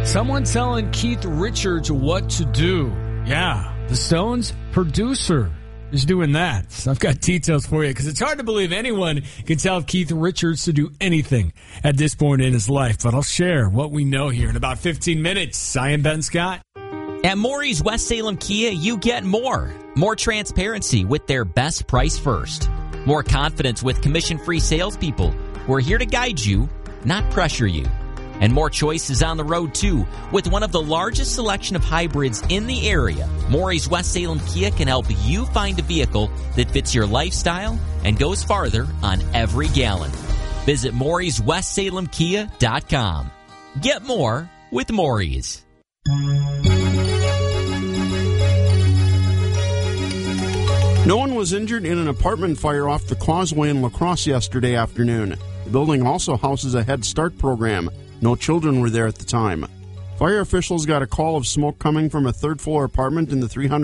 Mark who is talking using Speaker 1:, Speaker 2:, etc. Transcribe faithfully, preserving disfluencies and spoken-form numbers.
Speaker 1: Someone telling Keith Richards what to do. Yeah, the Stones producer is doing that. So I've got details for you because it's hard to believe anyone can tell Keith Richards to do anything at this point in his life. But I'll share what we know here in about fifteen minutes. I am Ben Scott.
Speaker 2: At Maury's West Salem Kia, you get more. More transparency with their best price first. More confidence with commission-free salespeople who are here to guide you, not pressure you. And more choices on the road, too. With one of the largest selection of hybrids in the area, Maury's West Salem Kia can help you find a vehicle that fits your lifestyle and goes farther on every gallon. Visit Maury's West Salem Kia dot com. Get more with Maury's.
Speaker 3: No one was injured in an apartment fire off the causeway in La Crosse yesterday afternoon. The building also houses a Head Start program. No children were there at the time. Fire officials got a call of smoke coming from a third-floor apartment in the three hundred